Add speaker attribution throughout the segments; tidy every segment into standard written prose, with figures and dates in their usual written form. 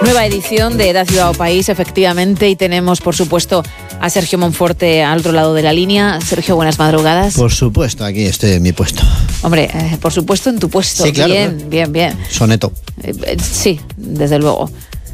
Speaker 1: Nueva edición de Da Ciudad o País, efectivamente, y tenemos, por supuesto, a Sergio Monforte al otro lado de la línea. Sergio, buenas madrugadas.
Speaker 2: Por supuesto, aquí estoy en mi puesto.
Speaker 1: Hombre, por supuesto en tu puesto.
Speaker 2: Sí, claro.
Speaker 1: Bien,
Speaker 2: claro.
Speaker 1: bien, bien.
Speaker 2: Soneto.
Speaker 1: Sí, desde luego.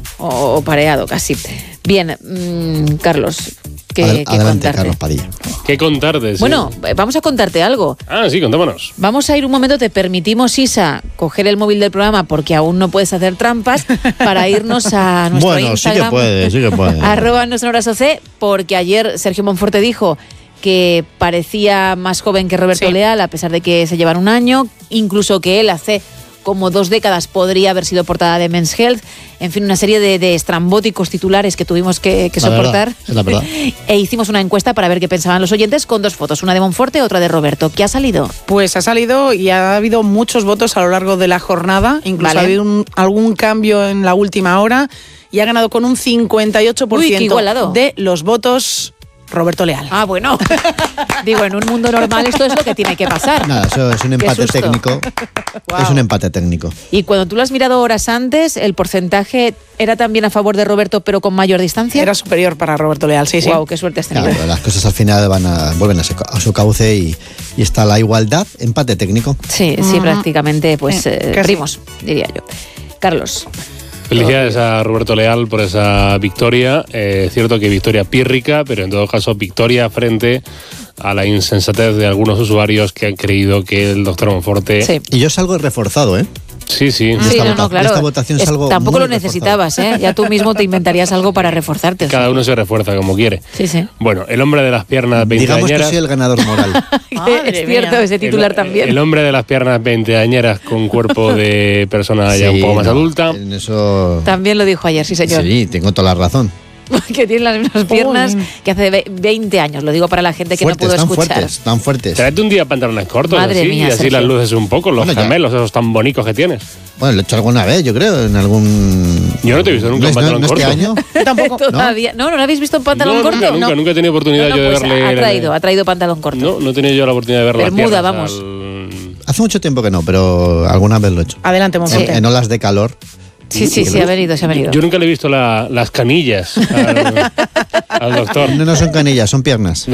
Speaker 1: O pareado, casi. Bien, Carlos, ¿qué
Speaker 2: Adelante,
Speaker 1: contarte?
Speaker 2: Carlos Padilla.
Speaker 3: ¿Qué contarte? Sí.
Speaker 1: Bueno, vamos a contarte algo.
Speaker 3: Ah, sí, contámonos.
Speaker 1: Vamos a ir un momento, te permitimos, Isa, coger el móvil del programa porque aún no puedes hacer trampas para irnos a nuestro
Speaker 2: Bueno,
Speaker 1: Instagram.
Speaker 2: sí que puede.
Speaker 1: @NoSonoraSOC, porque ayer Sergio Monforte dijo que parecía más joven que Roberto Leal, a pesar de que se llevan un año, incluso que él hace como 2 décadas podría haber sido portada de Men's Health. En fin, una serie de estrambóticos titulares que tuvimos que soportar.
Speaker 2: Es la verdad.
Speaker 1: E hicimos una encuesta para ver qué pensaban los oyentes con 2 fotos, una de Monforte y otra de Roberto. ¿Qué ha salido?
Speaker 4: Pues ha salido y ha habido muchos votos a lo largo de la jornada, incluso
Speaker 1: Vale.
Speaker 4: ha habido algún cambio en la última hora y ha ganado con un 58%
Speaker 1: Uy, qué igualado.
Speaker 4: de los votos Roberto Leal.
Speaker 1: Ah, bueno. Digo, en un mundo normal esto es lo que tiene que pasar.
Speaker 2: Nada, eso es un
Speaker 1: Qué
Speaker 2: empate
Speaker 1: susto.
Speaker 2: técnico.
Speaker 4: Wow.
Speaker 2: Es un empate técnico.
Speaker 1: Y cuando tú lo has mirado horas antes, ¿el porcentaje era también a favor de Roberto, pero con mayor distancia?
Speaker 4: Era superior para Roberto Leal, sí, sí.
Speaker 1: Guau, qué suerte has tenido.
Speaker 2: Claro, las cosas al final vuelven a su cauce y está la igualdad, empate técnico.
Speaker 1: Sí, prácticamente, pues
Speaker 4: casi.
Speaker 1: primos, diría yo. Carlos.
Speaker 3: Felicidades a Roberto Leal por esa victoria. Es cierto que victoria pírrica, pero en todo caso victoria frente a la insensatez de algunos usuarios que han creído que el doctor Monforte...
Speaker 1: Sí.
Speaker 2: Y yo salgo reforzado, ¿eh?
Speaker 3: Sí.
Speaker 1: Sí,
Speaker 2: esta
Speaker 1: claro.
Speaker 2: esta votación es algo
Speaker 1: tampoco
Speaker 2: muy
Speaker 1: lo necesitabas, ¿eh? Ya tú mismo te inventarías algo para reforzarte.
Speaker 3: Cada uno se refuerza como quiere.
Speaker 1: Sí, sí.
Speaker 3: Bueno, el hombre de las piernas
Speaker 2: Digamos que
Speaker 3: veinteañeras...
Speaker 2: soy el ganador moral.
Speaker 4: Madre
Speaker 1: Es cierto,
Speaker 4: mía.
Speaker 1: ese titular
Speaker 3: el,
Speaker 1: también.
Speaker 3: El hombre de las piernas veinteañeras con cuerpo de persona ya
Speaker 2: Sí,
Speaker 3: un poco más
Speaker 2: no,
Speaker 3: adulta.
Speaker 2: En eso...
Speaker 1: También lo dijo ayer, sí, señor.
Speaker 2: Sí, tengo toda la razón.
Speaker 1: Que tiene las mismas piernas que hace 20 años. Lo digo para la gente que
Speaker 2: Fuertes,
Speaker 1: no pudo
Speaker 2: tan
Speaker 1: escuchar.
Speaker 2: fuertes, tan fuertes.
Speaker 3: Tráete un día pantalones cortos
Speaker 1: Madre
Speaker 3: así,
Speaker 1: mía,
Speaker 3: y así
Speaker 1: Sergio.
Speaker 3: las luces un poco, los
Speaker 2: Bueno, ya.
Speaker 3: gemelos esos tan bonitos que tienes.
Speaker 2: Bueno, lo he hecho alguna vez, yo creo, en algún...
Speaker 3: Yo no te he visto nunca en pantalón
Speaker 2: ¿No
Speaker 3: corto.
Speaker 2: este año?
Speaker 4: Yo tampoco.
Speaker 1: Todavía. ¿No lo habéis visto en pantalón
Speaker 3: No,
Speaker 1: corto?
Speaker 3: nunca he tenido oportunidad
Speaker 1: No,
Speaker 3: yo de
Speaker 1: pues
Speaker 3: verle...
Speaker 1: ha traído pantalón corto.
Speaker 3: No he tenido yo la oportunidad de verlo.
Speaker 1: Bermuda, vamos.
Speaker 2: Hace mucho tiempo que no, pero alguna vez lo he hecho.
Speaker 4: Adelante, Monforte.
Speaker 2: En olas de calor.
Speaker 1: Sí, ha venido.
Speaker 3: Yo nunca le he visto las canillas al doctor.
Speaker 2: No son canillas, son piernas.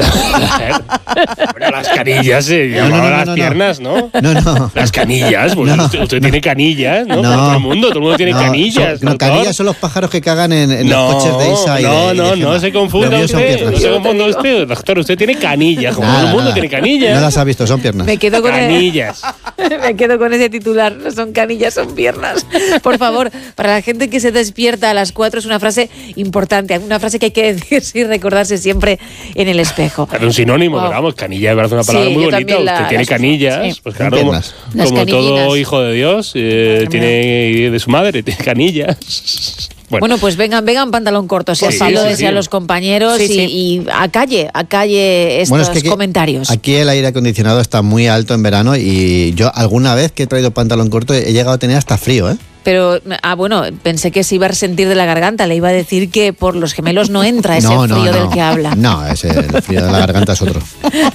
Speaker 3: Bueno, las canillas se llamaban las piernas, ¿no?
Speaker 2: No.
Speaker 3: Las canillas, pues
Speaker 2: No.
Speaker 3: usted tiene canillas, ¿no?
Speaker 2: No.
Speaker 3: Todo el mundo tiene canillas.
Speaker 2: No,
Speaker 3: doctor.
Speaker 2: canillas son los pájaros que cagan en los coches de Isa y de
Speaker 3: no
Speaker 2: Gemma.
Speaker 3: se
Speaker 2: Los
Speaker 3: confunda
Speaker 2: míos son
Speaker 3: usted.
Speaker 2: piernas.
Speaker 3: No se confunda usted, doctor. Usted tiene canillas, como todo el mundo tiene canillas.
Speaker 2: No las ha visto, son piernas.
Speaker 1: Me quedo con
Speaker 3: Canillas.
Speaker 1: Me quedo con ese titular. No son canillas, son piernas. Por favor, para la gente que se despierta a las 4 es una frase importante, una frase que hay que decirse y recordarse siempre en el espejo.
Speaker 3: Es un sinónimo,
Speaker 1: Wow.
Speaker 3: pero vamos, canilla me parece una palabra
Speaker 1: Sí,
Speaker 3: muy
Speaker 1: yo
Speaker 3: bonita.
Speaker 1: también
Speaker 3: Usted
Speaker 1: la
Speaker 3: tiene
Speaker 1: asocio,
Speaker 3: canillas,
Speaker 1: sí.
Speaker 3: pues claro, como,
Speaker 2: Piernas.
Speaker 1: Las
Speaker 3: como todo
Speaker 1: canillinas.
Speaker 3: hijo de Dios, tiene de su madre, tiene canillas.
Speaker 1: Bueno, pues vengan pantalón corto, si
Speaker 3: Sí,
Speaker 1: así lo
Speaker 3: sí,
Speaker 1: desean
Speaker 3: sí.
Speaker 1: los compañeros
Speaker 4: Sí, sí.
Speaker 1: y a calle estos
Speaker 2: Bueno, es que
Speaker 1: comentarios.
Speaker 2: Aquí el aire acondicionado está muy alto en verano y yo alguna vez que he traído pantalón corto he llegado a tener hasta frío, ¿eh?
Speaker 1: Pero, bueno, pensé que se iba a resentir de la garganta. Le iba a decir que por los gemelos no entra ese frío del que habla.
Speaker 2: No, el frío de la garganta es otro.